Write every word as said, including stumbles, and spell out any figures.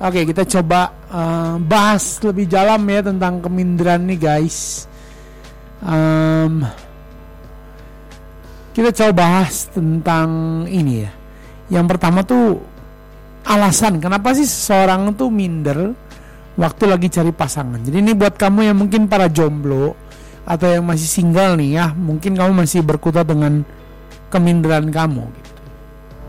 Oke, kita coba uh, bahas lebih dalam ya tentang keminderan nih guys. um, Kita coba bahas tentang ini ya. Yang pertama tuh alasan kenapa sih seseorang tuh minder waktu lagi cari pasangan. Jadi ini buat kamu yang mungkin para jomblo atau yang masih single nih ya, mungkin kamu masih berkutat dengan keminderan kamu gitu.